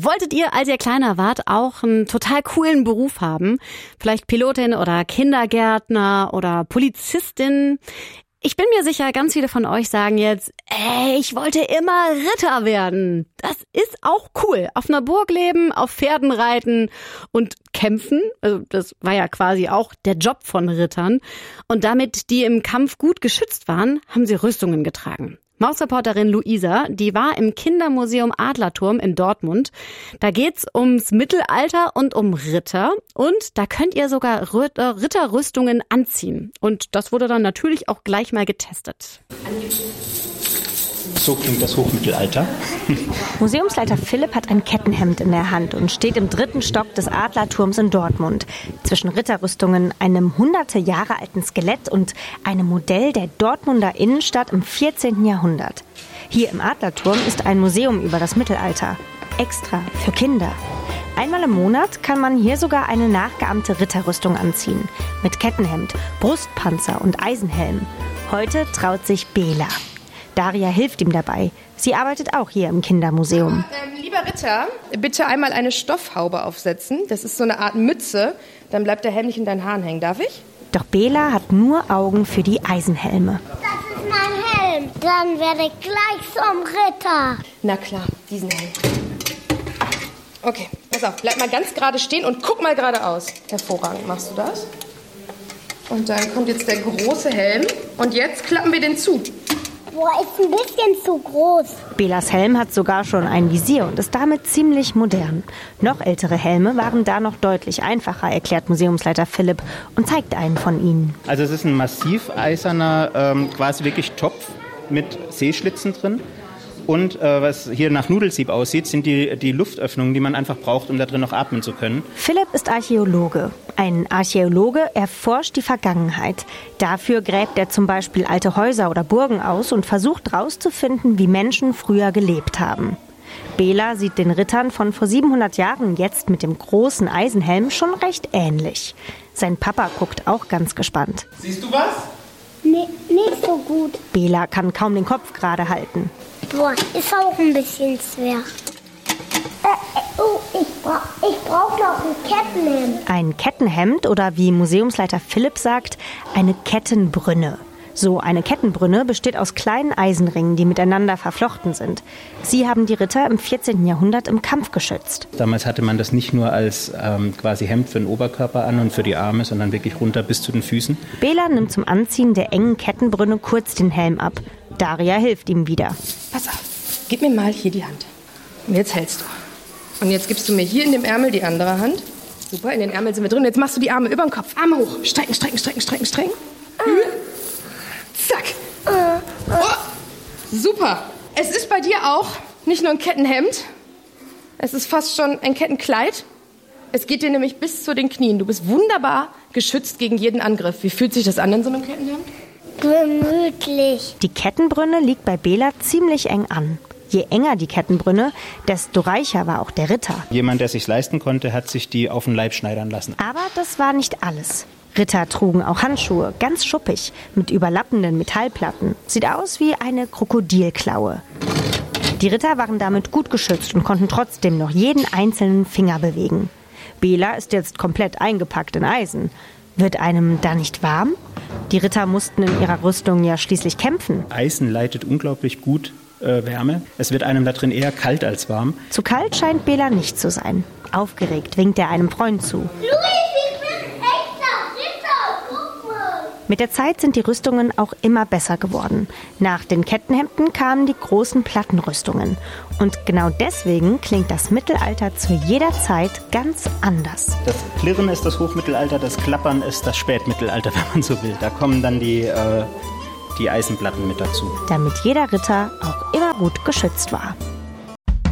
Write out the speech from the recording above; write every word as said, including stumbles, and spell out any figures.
Wolltet ihr, als ihr kleiner wart, auch einen total coolen Beruf haben? Vielleicht Pilotin oder Kindergärtner oder Polizistin? Ich bin mir sicher, ganz viele von euch sagen jetzt, ey, ich wollte immer Ritter werden. Das ist auch cool. Auf einer Burg leben, auf Pferden reiten und kämpfen. Also das war ja quasi auch der Job von Rittern. Und damit die im Kampf gut geschützt waren, haben sie Rüstungen getragen. Mausreporterin Luisa, die war im Kindermuseum Adlerturm in Dortmund. Da geht's ums Mittelalter und um Ritter. Und da könnt ihr sogar Ritterrüstungen anziehen. Und das wurde dann natürlich auch gleich mal getestet. So klingt das Hochmittelalter. Museumsleiter Philipp hat ein Kettenhemd in der Hand und steht im dritten Stock des Adlerturms in Dortmund. Zwischen Ritterrüstungen, einem hunderte Jahre alten Skelett und einem Modell der Dortmunder Innenstadt im vierzehnten Jahrhundert. Hier im Adlerturm ist ein Museum über das Mittelalter. Extra für Kinder. Einmal im Monat kann man hier sogar eine nachgeahmte Ritterrüstung anziehen. Mit Kettenhemd, Brustpanzer und Eisenhelm. Heute traut sich Bela. Daria hilft ihm dabei. Sie arbeitet auch hier im Kindermuseum. Ähm, lieber Ritter, bitte einmal eine Stoffhaube aufsetzen. Das ist so eine Art Mütze. Dann bleibt der Helm nicht in deinen Haaren hängen. Darf ich? Doch Bela hat nur Augen für die Eisenhelme. Das ist mein Helm. Dann werde ich gleich zum Ritter. Na klar, diesen Helm. Okay, pass auf. Bleib mal ganz gerade stehen und guck mal geradeaus. Hervorragend machst du das. Und dann kommt jetzt der große Helm. Und jetzt klappen wir den zu. Boah, ist ein bisschen zu groß. Belas Helm hat sogar schon ein Visier und ist damit ziemlich modern. Noch ältere Helme waren da noch deutlich einfacher, erklärt Museumsleiter Philipp und zeigt einen von ihnen. Also es ist ein massiv eiserner, ähm, quasi wirklich Topf mit Seeschlitzen drin. Und äh, was hier nach Nudelsieb aussieht, sind die, die Luftöffnungen, die man einfach braucht, um da drin noch atmen zu können. Philipp ist Archäologe. Ein Archäologe erforscht die Vergangenheit. Dafür gräbt er zum Beispiel alte Häuser oder Burgen aus und versucht herauszufinden, wie Menschen früher gelebt haben. Bela sieht den Rittern von vor siebenhundert Jahren jetzt mit dem großen Eisenhelm schon recht ähnlich. Sein Papa guckt auch ganz gespannt. Siehst du was? Nee, nicht so gut. Bela kann kaum den Kopf gerade halten. Boah, ist auch ein bisschen schwer. Äh, äh, oh, ich, bra- ich brauche noch ein Kettenhemd. Ein Kettenhemd oder wie Museumsleiter Philipp sagt, eine Kettenbrünne. So eine Kettenbrünne besteht aus kleinen Eisenringen, die miteinander verflochten sind. Sie haben die Ritter im vierzehnten Jahrhundert im Kampf geschützt. Damals hatte man das nicht nur als ähm, quasi Hemd für den Oberkörper an und für die Arme, sondern wirklich runter bis zu den Füßen. Bela nimmt zum Anziehen der engen Kettenbrünne kurz den Helm ab. Daria hilft ihm wieder. Pass auf, gib mir mal hier die Hand. Und jetzt hältst du. Und jetzt gibst du mir hier in dem Ärmel die andere Hand. Super, in den Ärmel sind wir drin. Jetzt machst du die Arme über den Kopf. Arme hoch. Strecken, strecken, strecken, strecken, strecken. Zack. Oh, super. Es ist bei dir auch nicht nur ein Kettenhemd. Es ist fast schon ein Kettenkleid. Es geht dir nämlich bis zu den Knien. Du bist wunderbar geschützt gegen jeden Angriff. Wie fühlt sich das an in so einem Kettenhemd? Gemütlich. Die Kettenbrünne liegt bei Bela ziemlich eng an. Je enger die Kettenbrünne, desto reicher war auch der Ritter. Jemand, der sich's leisten konnte, hat sich die auf den Leib schneidern lassen. Aber das war nicht alles. Ritter trugen auch Handschuhe, ganz schuppig, mit überlappenden Metallplatten. Sieht aus wie eine Krokodilklaue. Die Ritter waren damit gut geschützt und konnten trotzdem noch jeden einzelnen Finger bewegen. Bela ist jetzt komplett eingepackt in Eisen. Wird einem da nicht warm? Die Ritter mussten in ihrer Rüstung ja schließlich kämpfen. Eisen leitet unglaublich gut äh, Wärme. Es wird einem da drin eher kalt als warm. Zu kalt scheint Bela nicht zu sein. Aufgeregt winkt er einem Freund zu. Luis, ich bin echter Ritter, guck mal. Mit der Zeit sind die Rüstungen auch immer besser geworden. Nach den Kettenhemden kamen die großen Plattenrüstungen. Und genau deswegen klingt das Mittelalter zu jeder Zeit ganz anders. Das Klirren ist das Hochmittelalter, das Klappern ist das Spätmittelalter, wenn man so will. Da kommen dann die, äh, die Eisenplatten mit dazu. Damit jeder Ritter auch immer gut geschützt war.